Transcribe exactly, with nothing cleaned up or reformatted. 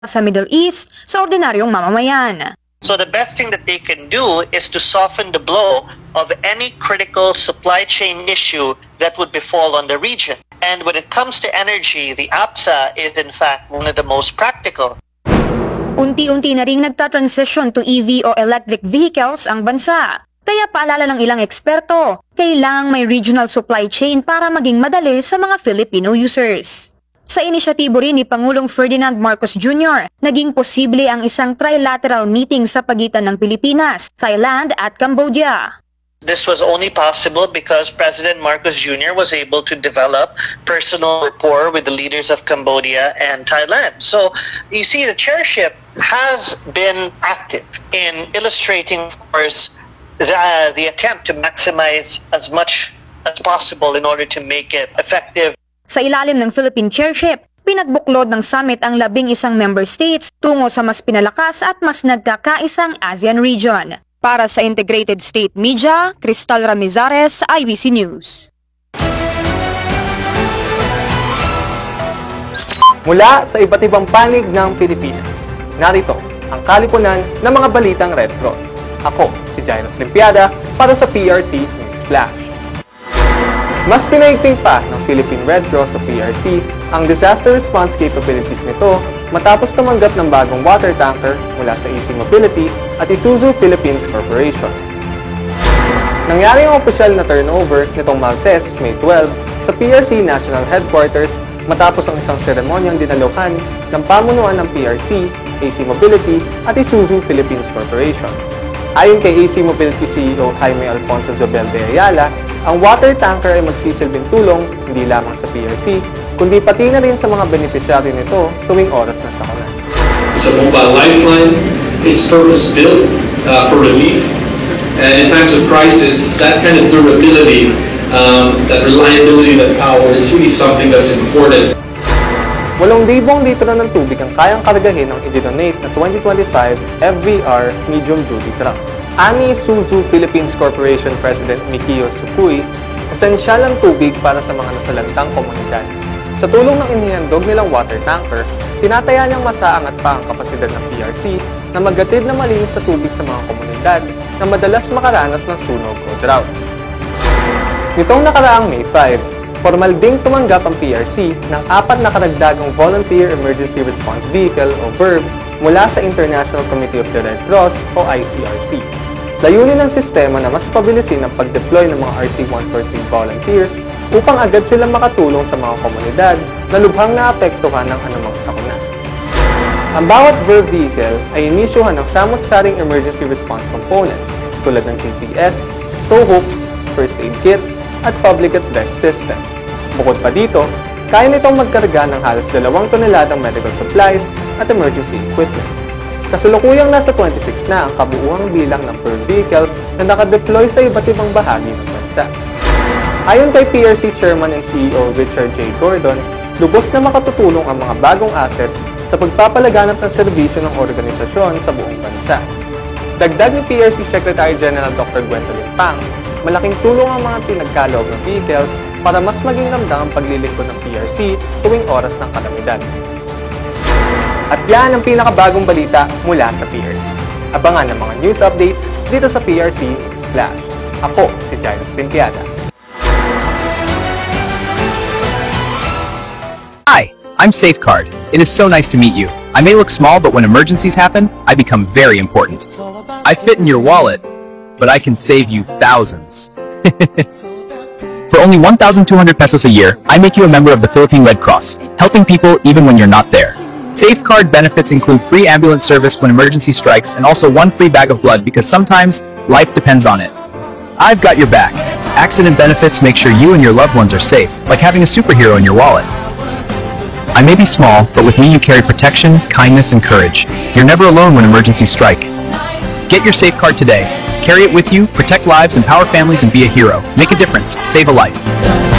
sa Middle East sa ordinaryong mamamayan. So the best thing that they can do is to soften the blow of any critical supply chain issue that would befall on the region. And when it comes to energy, the A P S A is in fact one of the most practical. Unti-unti na ring nagta-transition to E V o electric vehicles ang bansa. Kaya paalala ng ilang eksperto, kailangang may regional supply chain para maging madali sa mga Filipino users. Sa inisyatibo rin ni Pangulong Ferdinand Marcos Junior, naging posible ang isang trilateral meeting sa pagitan ng Pilipinas, Thailand at Cambodia. This was only possible because President Marcos Junior was able to develop personal rapport with the leaders of Cambodia and Thailand. So you see, the chairship has been active in illustrating, of course, the, uh, the attempt to maximize as much as possible in order to make it effective. Sa ilalim ng Philippine Chairship, pinagbuklod ng summit ang labing isang member states tungo sa mas pinalakas at mas nagkakaisang ASEAN region. Para sa Integrated State Media, Cristal Ramizares, I B C News. Mula sa iba't ibang panig ng Pilipinas, narito ang kalipunan ng mga balitang Red Cross. Ako, si Jairus Limpiada, para sa P R C News Flash. Mas pinaigting pa ng Philippine Red Cross sa P R C ang disaster response capabilities nito matapos tumanggap ng bagong water tanker mula sa A C Mobility at Isuzu Philippines Corporation. Nangyari ang opisyal na turnover nitong Martes, May twelve, sa P R C National Headquarters matapos ang isang seremonyang dinaluhan ng pamunuan ng P R C, A C Mobility at Isuzu Philippines Corporation. Ayon kay A C Mobility C E O Jaime Alfonso Zobel de Ayala, ang water tanker ay magsisilbing tulong hindi lamang sa P R C, kundi pati na rin sa mga beneficiary nito tuwing oras na sakuna. It's a mobile lifeline. It's purpose-built uh, for relief. And in times of crisis, that kind of durability, um, that reliability, that power is really something that's important. Walong libong litro ng tubig ang kayang kargahin ng i-donate na twenty twenty-five F V R medium-duty truck. Ani Isuzu Philippines Corporation President Mikio Sukuy, esensyal ang tubig para sa mga nasalantang komunidad. Sa tulong ng inihandog nilang water tanker, tinataya niyang masaangat pa ang kapasidad ng P R C na maghatid na malinis sa tubig sa mga komunidad na madalas makaranas ng sunog o droughts. Nitong nakaraang May five, formal ding tumanggap ang P R C ng apat na karagdagang Volunteer Emergency Response Vehicle o V E R V mula sa International Committee of the Red Cross o I C R C. Layunin ng sistema na mas pabilisin ang pag-deploy ng mga R C one forty volunteers upang agad silang makatulong sa mga komunidad na lubhang naapektuhan ng anumang sakuna. Ang bawat V E R V vehicle ay inisyuhan ng samot-saring emergency response components tulad ng G P S, tow hooks, first aid kits, at public at best system. Bukod pa dito, kaya nitong magkarga ng halos dalawang toneladang medical supplies at emergency equipment. Kasalukuyang nasa twenty-six na ang kabuuang bilang ng V E R V vehicles na nakadeploy sa iba't ibang bahagi ng bansa. Ayon kay P R C Chairman and C E O Richard J. Gordon, lubos na makatutulong ang mga bagong assets sa pagpapalaganap ng serbisyo ng organisasyon sa buong bansa. Dagdag ni P R C Secretary General Doctor Gwendolyn Pang, malaking tulong ang mga pinagkaloob ng vehicles para mas maging ramdam ang paglilingkod ng P R C tuwing oras ng kalamidad. At yan ang pinakabagong balita mula sa P R C. Abangan ang mga news updates dito sa P R C News Flash. Ako si Jairus Limpiada. Hi, I'm Safeguard. It is so nice to meet you. I may look small, but when emergencies happen, I become very important. I fit in your wallet, but I can save you thousands. For only one thousand two hundred pesos a year, I make you a member of the Philippine Red Cross, helping people even when you're not there. Safeguard benefits include free ambulance service when emergency strikes and also one free bag of blood because sometimes life depends on it. I've got your back. Accident benefits make sure you and your loved ones are safe, like having a superhero in your wallet. I may be small, but with me you carry protection, kindness, and courage. You're never alone when emergencies strike. Get your Safeguard today. Carry it with you, protect lives, empower families, and be a hero. Make a difference. Save a life.